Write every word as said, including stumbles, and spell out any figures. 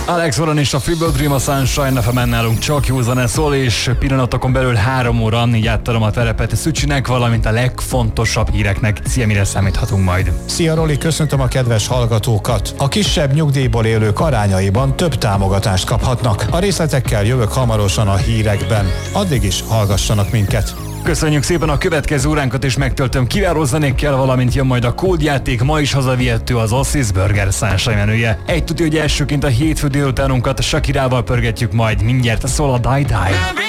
Alex Warren és a Feeble Dream a Sunshine ef em-en nálunk csak jó zene szól, és pillanatokon belül három óra, így átadom a terepet Szücsinek, valamint a legfontosabb híreknek. Szia, mire számíthatunk majd? Szia Roli, köszöntöm a kedves hallgatókat. A kisebb nyugdíjból élők arányaiban több támogatást kaphatnak. A részletekkel jövök hamarosan a hírekben. Addig is hallgassanak minket. Köszönjük szépen, a következő óránkat is megtöltöm kiváló zenékkel, valamint jön majd a kódjáték, ma is hazavihető az Ossis Burger Sunshine menüje. Egy tudja, hogy elsőként a hétfő délutánunkat Shakirával pörgetjük, majd mindjárt szól a Die Die.